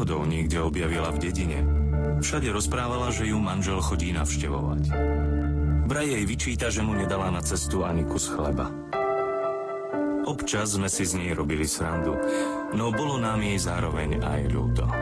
náhodou niekde objavila v dedine. Všade rozprávala, že ju manžel chodí navštevovať. Vraj jej vyčíta, že mu nedala na cestu ani kus chleba. Občas sme si z nej robili srandu, no bolo nám jej zároveň aj ľúto.